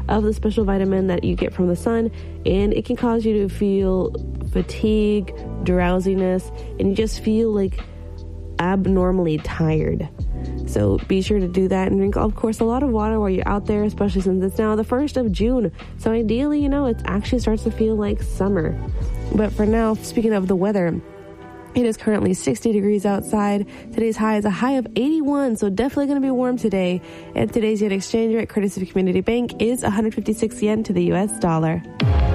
of the special vitamin that you get from the sun, and it can cause you to feel fatigue, drowsiness, and you just feel like abnormally tired. So be sure to do that and drink, of course, a lot of water while you're out there, especially since it's now the 1st of June. So ideally, it actually starts to feel like summer. But for now, speaking of the weather, it is currently 60 degrees outside. Today's high is a high of 81, so definitely going to be warm today. And today's yen exchange rate, courtesy of Community Bank, is 156 yen to the U.S. dollar.